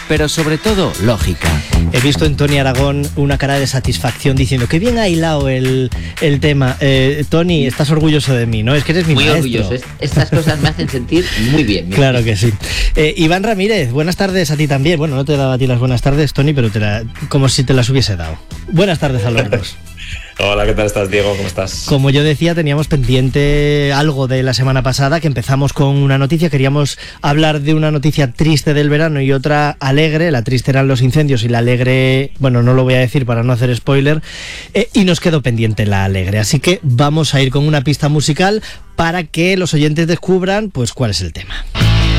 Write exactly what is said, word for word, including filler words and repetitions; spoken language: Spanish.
pero sobre todo lógica. He visto en Tony Aragón una cara de satisfacción diciendo que bien ha hilado el, el tema. Eh, Tony, estás orgulloso de mí, ¿no? Es que eres mi muy maestro. Muy orgulloso. Estas cosas me hacen sentir muy bien. Claro que sí. Eh, Iván Ramírez, buenas tardes a ti también. Bueno, no te he dado a ti las buenas tardes, Tony, pero te la, como si te las hubiese dado. Buenas tardes a los dos. Hola, ¿qué tal estás, Diego? ¿Cómo estás? Como yo decía, teníamos pendiente algo de la semana pasada, que empezamos con una noticia. Queríamos hablar de una noticia triste del verano y otra alegre. La triste eran los incendios y la alegre, bueno, no lo voy a decir para no hacer spoiler, eh, y nos quedó pendiente la alegre. Así que vamos a ir con una pista musical para que los oyentes descubran pues cuál es el tema.